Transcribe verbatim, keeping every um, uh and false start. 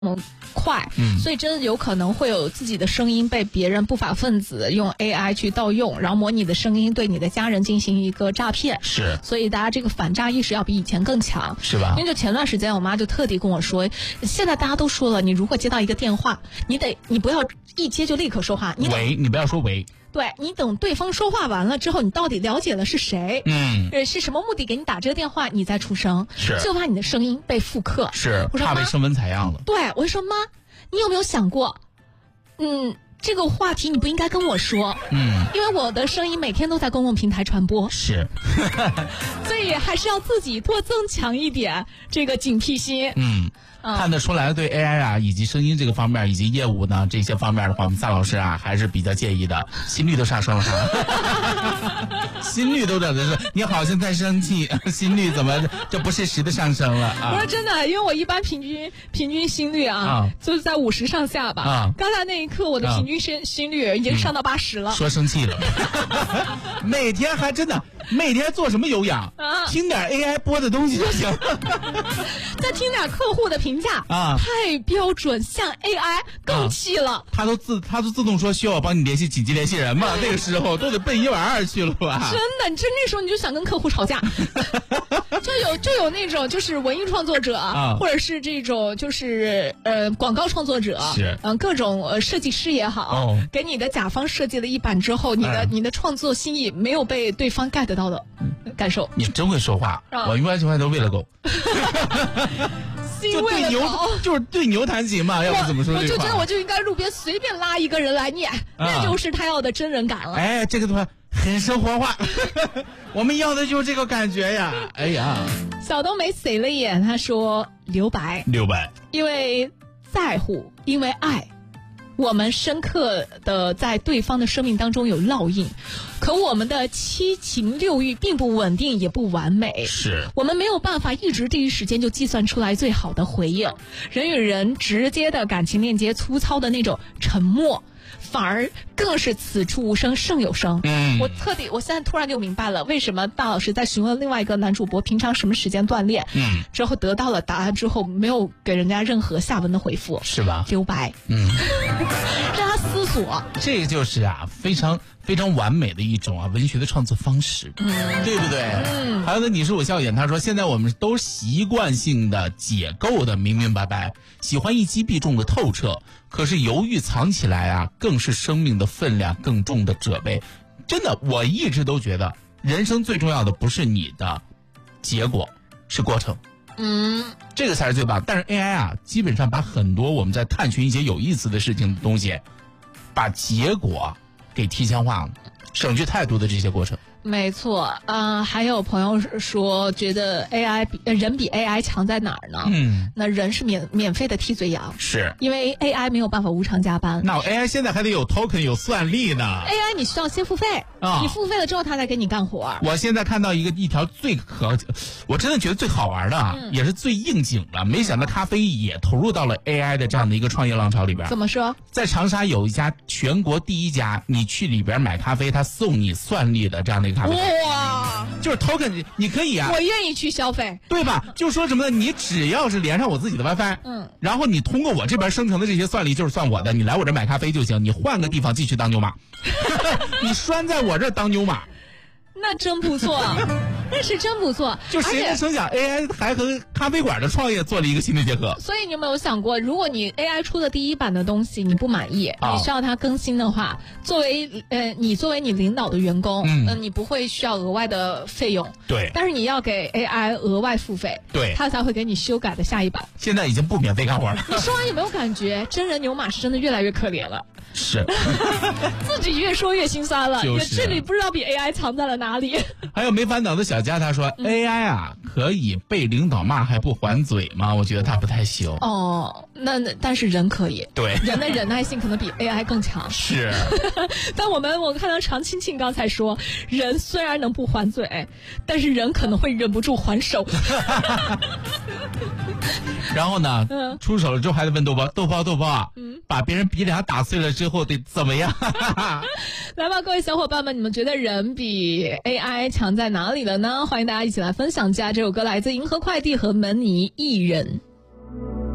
嗯，快，嗯，所以真的有可能会有自己的声音被别人不法分子用 A I 去盗用，然后模拟的声音对你的家人进行一个诈骗。 是， 所以大家这个反诈意识要比以前更强， 是吧？ 因为就前段时间我妈就特地跟我说，现在大家都说了，你如果接到一个电话，你得你不要一接就立刻说话，你喂，你不要说喂。 对，你等对方说话完了之后，你到底了解了是谁， 嗯， 呃，是什么目的给你打这个电话，你再出声， 是， 就怕你的声音被复刻， 是，怕被生温采样了。 对，我说妈，你有没有想过，嗯，这个话题你不应该跟我说， 嗯， 因为我的声音每天都在公共平台传播， 是， 所以还是要自己多增强一点这个警惕心， 嗯。 嗯、 看得出来，对 A I 啊，以及声音这个方面，以及业务呢这些方面的话，我们萨老师啊还是比较介意的，心率都上升了哈，心率都在这说，你好像在生气，心率怎么这不是时的上升了啊？ 我说真的，因为我一般平均平均心率啊，啊就是在五十上下吧。啊，刚才那一刻我的平均心、啊、心率已经上到八十了、 嗯。说生气了，每天还真的每天做什么有氧啊？听点 A I 播的东西就行， 再听点客户的评价啊， 太标准，像 A I 更气了。啊、 他都自他都自动说需要我帮你联系紧急联系人嘛，那个时候都得奔一百二去了吧？ 真的，你这那时候你就想跟客户吵架，就有就有那种就是文艺创作者，啊、或者是这种就是呃广告创作者， 是嗯、呃、各种呃设计师也好，哦、给你的甲方设计了一版之后，你的、嗯、你的创作心意没有被对方 get 到的感受。 你真会说话，啊、我一般情况都为了狗。就对牛就是对牛弹琴嘛，要不怎么说这话？ 我就觉得我就应该路边随便拉一个人来念，啊、那就是他要的真人感了。 哎，这个的话很生活化，我们要的就是这个感觉呀！哎呀， 小冬梅绯了眼，他说留白， 留白， 因为在乎，因为爱。我们深刻的在对方的生命当中有烙印，可我们的七情六欲并不稳定也不完美， 是我们没有办法一直第一时间就计算出来最好的回应。人与人直接的感情链接，粗糙的那种沉默反而更是此处无声胜有声。 嗯， 我特地，我现在突然就明白了，为什么大老师在询问另外一个男主播平常什么时间锻炼， 嗯， 之后得到了答案之后，没有给人家任何下文的回复， 是吧？ 留白， 嗯， 让他思索。 这就是啊，非常非常完美的一种啊文学的创作方式，嗯，对不对？嗯。还有呢，你是我笑眼，他说现在我们都习惯性的解构的明明白白，喜欢一击必中的透彻。可是犹豫藏起来啊，更是生命的分量更重的责备。真的，我一直都觉得人生最重要的不是你的结果，是过程。 嗯， 这个才是最棒。但是 A I 啊，基本上把很多我们在探寻一些有意思的事情的东西，把结果给提前化了，省去太多的这些过程。 没错，呃，还有朋友说，觉得 A I 比人比 A I 强在哪儿呢？ 嗯， 那人是免免费的替罪羊， 是因为 A I 没有办法无偿加班。 那 A I 现在还得有 token 有算力呢。 A I 你需要先付费啊，你付费了之后，他再给你干活。 我现在看到一个一条最可，我真的觉得最好玩的啊，嗯、也是最应景的。没想到咖啡也投入到了 A I 的这样的一个创业浪潮里边。 怎么说？ 在长沙有一家全国第一家，你去里边买咖啡，他送你算力的这样的一个咖啡。 哇！ 就是 token， 你可以啊， 我愿意去消费， 对吧？就说什么呢？你只要是连上我自己的 WiFi， 嗯，然后你通过我这边生成的这些算力就是算我的，你来我这买咖啡就行，你换个地方继续当牛马，你拴在我这当牛马。 那真不错，那是真不错。 就谁能成想 A I 还和咖啡馆的创业做了一个新的结合。 所以你有没有想过，如果你 A I 出的第一版的东西你不满意，哦、你需要它更新的话，作为呃你作为你领导的员工，嗯、呃，你不会需要额外的费用， 对。 但是你要给 A I 额外付费， 对， 它才会给你修改的下一版。 现在已经不免费干活了。 你说完有没有感觉，真人牛马是真的越来越可怜了？ 是， 自己越说越心酸了。 就是、 这里不知道比 A I 藏在了哪里。 还有没烦恼的小佳他说、嗯、A I 啊可以被领导骂还不还嘴吗？我觉得他不太行。 哦，那但是人可以， 对， 人的忍耐性可能比 A I 更强。 是。 但我们我看到常青青刚才说，人虽然能不还嘴，但是人可能会忍不住还手。 然后呢、嗯、出手了之后还得问豆包豆包豆包啊、嗯、把别人鼻梁打碎了之后得怎么样？ 来吧，各位小伙伴们，你们觉得人比 A I 强在哪里了呢？欢迎大家一起来分享。加这首歌来自银河快递和门尼艺人。